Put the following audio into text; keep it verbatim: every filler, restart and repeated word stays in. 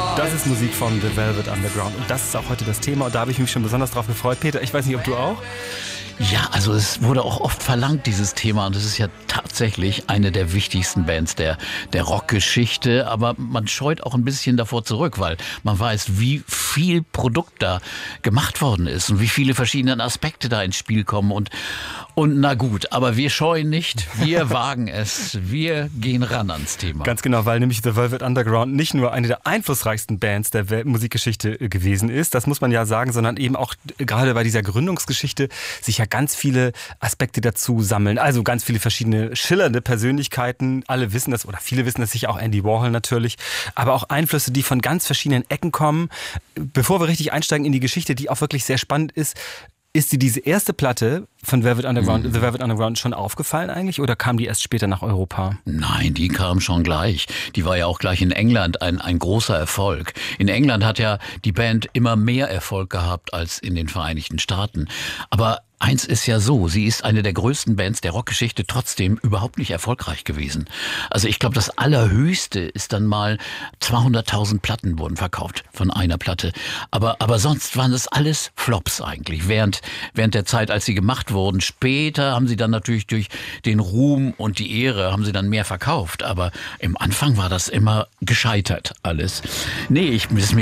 Das ist Musik von The Velvet Underground und das ist auch heute das Thema und da habe ich mich schon besonders drauf gefreut. Peter, ich weiß nicht, ob du auch? Ja, also es wurde auch oft verlangt, dieses Thema. Und es ist ja tatsächlich eine der wichtigsten Bands der, der Rockgeschichte. Aber man scheut auch ein bisschen davor zurück, weil man weiß, wie viel Produkt da gemacht worden ist und wie viele verschiedene Aspekte da ins Spiel kommen. Und, und na gut, aber wir scheuen nicht, wir wagen es, wir gehen ran ans Thema. Ganz genau, weil nämlich The Velvet Underground nicht nur eine der einflussreichsten Bands der Welt Musikgeschichte gewesen ist, das muss man ja sagen, sondern eben auch gerade bei dieser Gründungsgeschichte sich ja ganz viele Aspekte dazu sammeln. Also ganz viele verschiedene schillernde Persönlichkeiten. Alle wissen das, oder viele wissen das, sicher auch Andy Warhol natürlich. Aber auch Einflüsse, die von ganz verschiedenen Ecken kommen. Bevor wir richtig einsteigen in die Geschichte, die auch wirklich sehr spannend ist, ist dir diese erste Platte von Velvet Underground, mhm. The Velvet Underground schon aufgefallen eigentlich oder kam die erst später nach Europa? Nein, die kam schon gleich. Die war ja auch gleich in England ein, ein großer Erfolg. In England hat ja die Band immer mehr Erfolg gehabt als in den Vereinigten Staaten. Aber eins ist ja so, sie ist eine der größten Bands der Rockgeschichte, trotzdem überhaupt nicht erfolgreich gewesen. Also ich glaube, das Allerhöchste ist dann mal zweihunderttausend Platten wurden verkauft von einer Platte. Aber, aber sonst waren das alles Flops eigentlich, während, während der Zeit, als sie gemacht wurden. Später haben sie dann natürlich durch den Ruhm und die Ehre, haben sie dann mehr verkauft. Aber im Anfang war das immer gescheitert alles. Nee, ich, ist mir